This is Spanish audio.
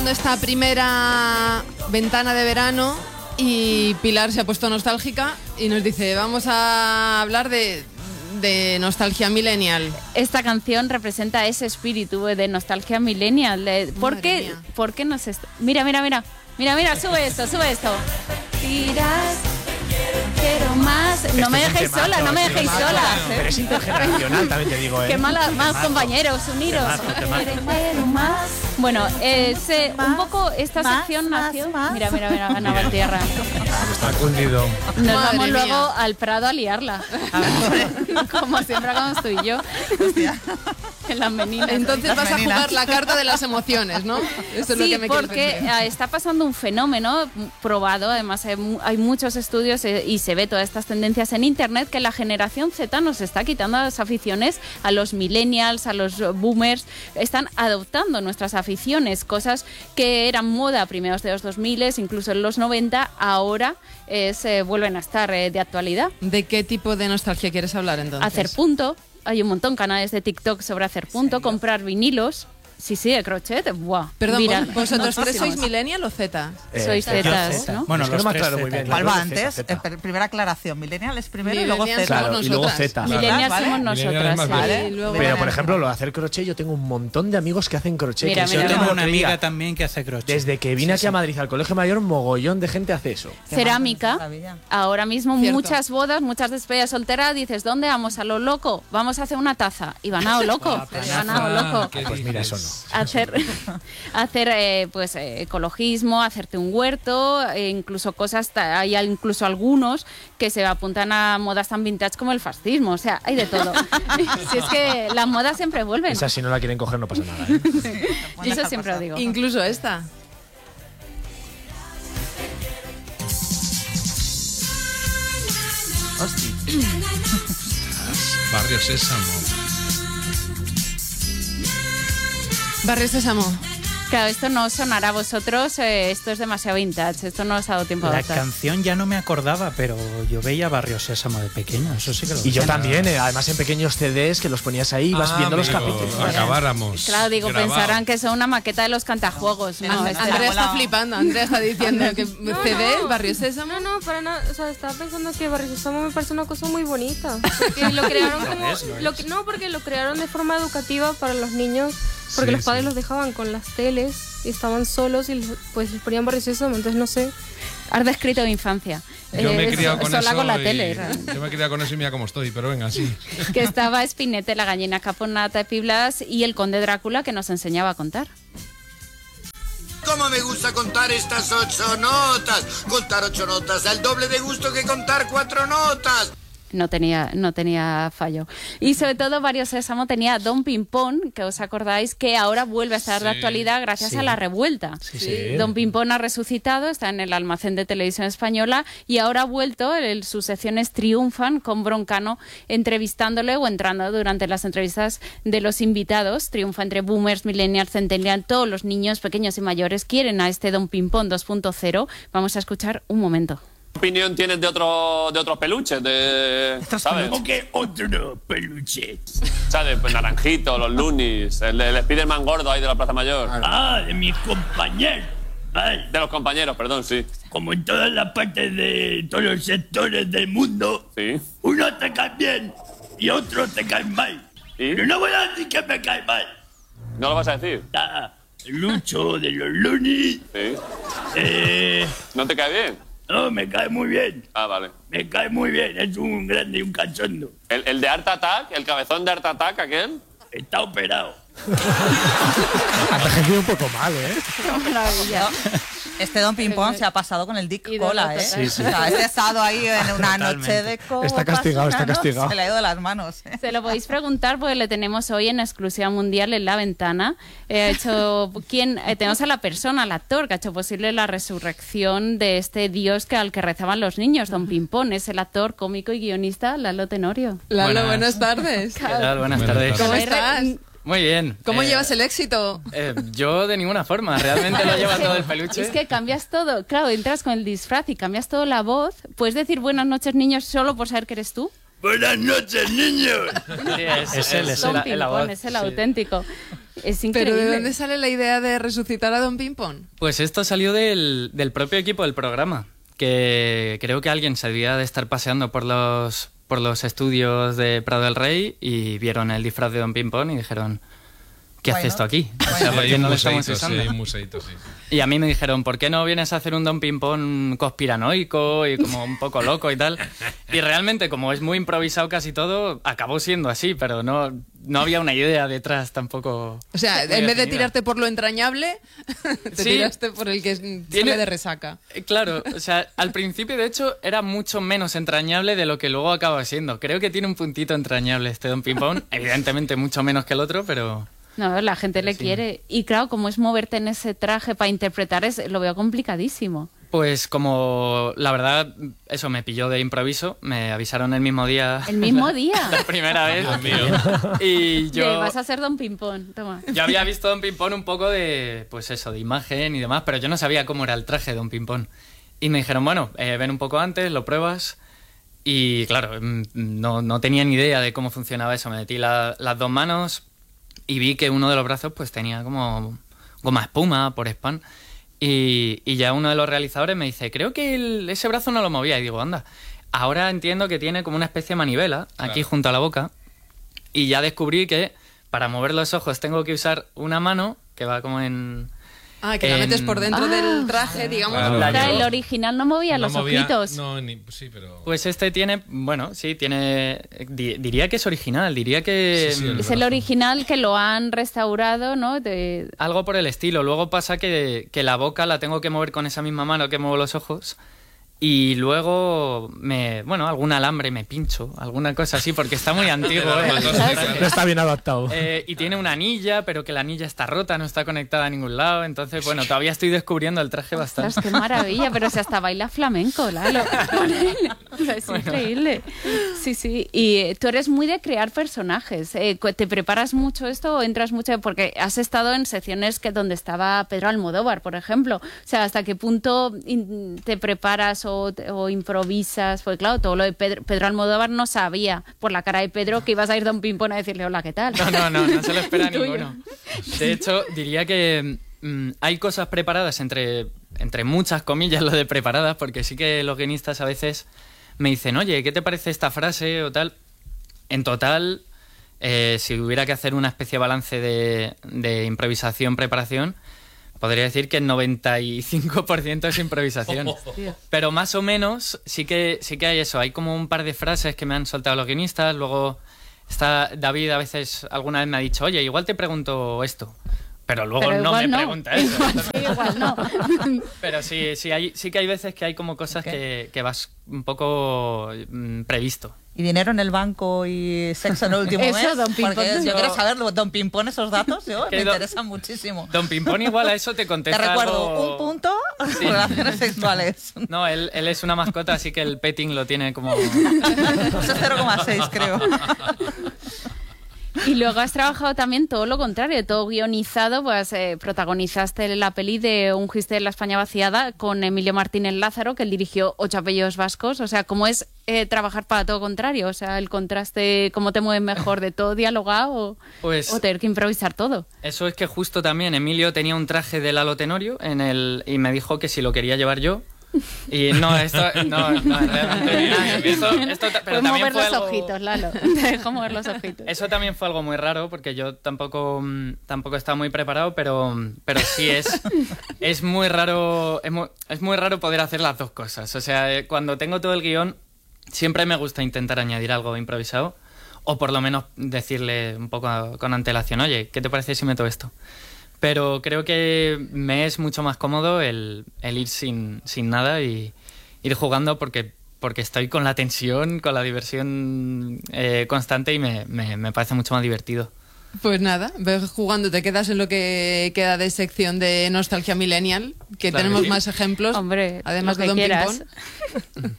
Esta primera ventana de verano y Pilar se ha puesto nostálgica y nos dice, vamos a hablar de nostalgia millennial. Esta canción representa ese espíritu de nostalgia millennial. ¿Por qué nos Mira, sube esto. Tiras, quiero más. No me dejéis sola. Pero es intergeneracional, también te digo, Qué más compañeros, uniros. Quiero más. Bueno, un poco esta sección nació. Mira, Ana Valtierra. Está cundido. Nos vamos luego al Prado a liarla. Como siempre hagamos tú y yo. Hostia. En las meninas. Entonces vas a jugar la carta de las emociones, ¿no? Eso es lo que me porque está pasando un fenómeno probado, además hay muchos estudios y se ve todas estas tendencias en internet, que la generación Z nos está quitando las aficiones a los millennials, a los boomers, están adoptando nuestras aficiones, cosas que eran moda a primeros de los 2000, incluso en los 90, ahora vuelven a estar de actualidad. ¿De qué tipo de nostalgia quieres hablar entonces? Hacer punto. Hay un montón de canales de TikTok sobre hacer punto, comprar vinilos. Sí, de crochet. ¡Buah! Perdón, ¿vosotros tres sois millennial o Z? Sois Zetas, ¿no? Bueno, no me aclaro muy bien. ¿Cuál va antes? Primera aclaración. Millennial es primero y luego Z. Claro, y luego Z. Millennials somos nosotras. Vale. Pero, por ejemplo, lo de hacer crochet, yo tengo un montón de amigos que hacen crochet. Yo tengo una amiga también que hace crochet. Desde que vine aquí a Madrid, al Colegio Mayor, mogollón de gente hace eso. Cerámica. Ahora mismo muchas bodas, muchas despedidas solteras, dices, ¿dónde vamos? ¿A lo loco? Vamos a hacer una taza. Y van a lo loco. Pues mira, eso no. Hacer ecologismo, hacerte un huerto, incluso cosas, hay incluso algunos que se apuntan a modas tan vintage como el fascismo, o sea, hay de todo. Si es que las modas siempre vuelven. Esa si no la quieren coger no pasa nada. Yo eso siempre lo digo. Incluso esta. Hostia. Barrio Sésamo. Barrio Sésamo. Claro, esto no sonará a vosotros, esto es demasiado vintage, esto no os ha dado tiempo a La adaptar. canción ya no me acordaba, pero yo veía Barrio Sésamo de pequeño, eso sí que lo Y yo veía. también, además en pequeños CDs que los ponías ahí y vas viendo los capítulos. Acabáramos. Claro, digo, grabado. pensarán que son una maqueta de los cantajuegos. No, Andrea está flipando, Andrea está diciendo que CD, Barrio Sésamo. No, para nada. O sea, estaba pensando que Barrio Sésamo me parece una cosa muy bonita. Porque lo crearon como. Porque lo crearon de forma educativa para los niños. Porque los padres los dejaban con las teles y estaban solos y pues les ponían Barrio Sésamo, entonces no sé. Has descrito mi infancia. Yo me he criado con eso. Con la tele. Yo me he criado con eso y mira cómo estoy, pero venga, sí. Que estaba Spinette, la gallina caponata de Piblas y el conde Drácula que nos enseñaba a contar. ¿Cómo me gusta contar estas 8 notas? Contar 8 notas da el doble de gusto que contar 4 notas. No tenía fallo. Y sobre todo Barrio Sésamo tenía Don Pimpón, que os acordáis que ahora vuelve a estar de actualidad gracias a la revuelta. Sí. Don Pimpón ha resucitado, está en el almacén de televisión española y ahora ha vuelto, sus secciones triunfan con Broncano entrevistándole o entrando durante las entrevistas de los invitados. Triunfa entre boomers, millennials, centennials, todos los niños pequeños y mayores quieren a este Don Pimpón 2.0. Vamos a escuchar un momento. ¿Qué opinión tienes de otros peluches? ¿Sabes? ¿Cómo que otro peluche? ¿Sabes? Pues Naranjito, los Loonies, el Spiderman gordo ahí de la Plaza Mayor. Ah, de mis compañeros. Vale. De los compañeros, perdón, sí. Como en todas las partes de todos los sectores del mundo, Sí. uno te cae bien y otro te cae mal. ¿Y? Pero no voy a decir que me cae mal. ¿No lo vas a decir? Lucho de los Loonies. Sí. ¿No te cae bien? No, me cae muy bien. Ah, vale. Me cae muy bien. Es un grande y un cachondo. ¿El de Art Attack? ¿El cabezón de Art Attack, aquel? Está operado. Ha envejecido un poco mal, ¿eh? Qué maravilla. Este Don Pimpón se ha pasado con el Dick Y Cola, ¿eh? sí, sí. O sea, este ha estado ahí en una noche de copas. Está castigado, está castigado. Se le ha ido de las manos. Se lo podéis preguntar porque le tenemos hoy en exclusiva mundial en La Ventana. Tenemos a la persona, al actor, que ha hecho posible la resurrección de este dios al que rezaban los niños, Don Pimpón. Es el actor, cómico y guionista Lalo Tenorio. Lalo, buenas tardes. ¿Qué tal? Buenas tardes. ¿Cómo estás? Muy bien. ¿Cómo llevas el éxito? Yo de ninguna forma, realmente lo lleva todo el peluche. Es que cambias todo. Claro, entras con el disfraz y cambias todo la voz. ¿Puedes decir buenas noches, niños, solo por saber que eres tú? Buenas noches, niños. Sí, es Don la Pimpón, voz. es el Sí. auténtico. Es increíble. ¿Pero de dónde sale la idea de resucitar a Don Pimpón? Pues esto salió del propio equipo del programa, que creo que alguien se debía de estar paseando por los estudios de Prado del Rey y vieron el disfraz de Don Pimpón y dijeron... ¿Qué hace esto aquí? O sea, ¿por qué no lo estamos usando? Sí, hay un museíto, sí. Y a mí me dijeron, ¿por qué no vienes a hacer un Don Pimpón conspiranoico y como un poco loco y tal? Y realmente, como es muy improvisado casi todo, acabó siendo así, pero no había una idea detrás tampoco. O sea, en vez de tirarte por lo entrañable, te tiraste por el que sale de resaca. Claro, o sea, al principio, de hecho, era mucho menos entrañable de lo que luego acaba siendo. Creo que tiene un puntito entrañable este Don Pimpón, evidentemente mucho menos que el otro, pero... No, la gente le quiere. Y claro, como es moverte en ese traje para interpretar, lo veo complicadísimo. Pues como la verdad, eso me pilló de improviso, me avisaron el mismo día. ¿El mismo día? La primera vez. Dios mío. Y yo... Vas a ser Don Pimpón, toma. Yo había visto Don Pimpón un poco de, pues eso, de imagen y demás, pero yo no sabía cómo era el traje de Don Pimpón. Y me dijeron, bueno, ven un poco antes, lo pruebas. Y claro, no tenía ni idea de cómo funcionaba eso. Me metí las dos manos y vi que uno de los brazos pues tenía como goma espuma por spam. Y ya uno de los realizadores me dice, creo que ese brazo no lo movía. Y digo, anda, ahora entiendo que tiene como una especie de manivela aquí junto a la boca. Y ya descubrí que para mover los ojos tengo que usar una mano que va como en... Ah, que la metes por dentro del traje, digamos. Claro. El original no movía los ojitos. Sí, pero... Pues este tiene, bueno, sí, tiene... diría que es original, diría que... Sí, es el original que lo han restaurado, ¿no? Algo por el estilo. Luego pasa que la boca la tengo que mover con esa misma mano que muevo los ojos. Y luego, algún alambre me pincho, alguna cosa así, porque está muy antiguo. No está bien adaptado. Y tiene una anilla, pero que la anilla está rota, no está conectada a ningún lado. Entonces, bueno, todavía estoy descubriendo el traje bastante. Ostras, qué maravilla, pero si hasta baila flamenco, Lalo. Es increíble. Sí, sí. Y tú eres muy de crear personajes. ¿Te preparas mucho esto o entras mucho? Porque has estado en secciones donde estaba Pedro Almodóvar, por ejemplo. O sea, ¿hasta qué punto te preparas o improvisas? Porque claro, todo lo de Pedro Almodóvar no sabía por la cara de Pedro que ibas a ir Don Pimpón a decirle hola, ¿qué tal? No se lo espera ninguno. De hecho, diría que hay cosas preparadas entre muchas comillas lo de preparadas, porque sí que los guionistas a veces me dicen, oye, ¿qué te parece esta frase o tal? En total, si hubiera que hacer una especie de balance de improvisación, preparación, podría decir que el 95% es improvisación. Pero más o menos sí que hay eso. Hay como un par de frases que me han soltado los guionistas. Luego está David, a veces alguna vez me ha dicho, oye, igual te pregunto esto. Pero luego no me pregunta eso. Igual no. Pero sí que hay veces que hay como cosas que vas un poco previsto. ¿Y dinero en el banco y sexo en el último mes? Eso, Don Pimpón. Porque yo quiero saber, Don Pimpón, esos datos, me interesan muchísimo. Don Pimpón igual a eso te contesta. Te recuerdo, algo... un punto, relaciones sexuales. No, él es una mascota, así que el petting lo tiene como... Eso es 0,6, creo. Y luego has trabajado también todo lo contrario, todo guionizado, pues protagonizaste la peli de Un Giste de la España vaciada con Emilio Martínez Lázaro, que él dirigió 8 apellidos vascos. O sea, ¿cómo es trabajar para todo contrario? O sea, el contraste, ¿cómo te mueves mejor de todo dialogado o tener que improvisar todo? Eso es que justo también Emilio tenía un traje de Lalo Tenorio y me dijo que si lo quería llevar yo. Y no, realmente esto pero también mover fue los algo... ojitos, Lalo. Te dejo mover los ojitos. Eso también fue algo muy raro, porque yo tampoco estaba muy preparado, pero sí es muy raro, es muy raro poder hacer las dos cosas. O sea, cuando tengo todo el guión, siempre me gusta intentar añadir algo improvisado, o por lo menos decirle un poco con antelación, oye, ¿qué te parece si meto esto? Pero creo que me es mucho más cómodo el ir sin nada y ir jugando porque estoy con la tensión, con la diversión constante y me parece mucho más divertido. Pues nada, ves jugando, te quedas en lo que queda de sección de Nostalgia Millennial, que claro tenemos que sí. más ejemplos, hombre, además de Don Pimpón.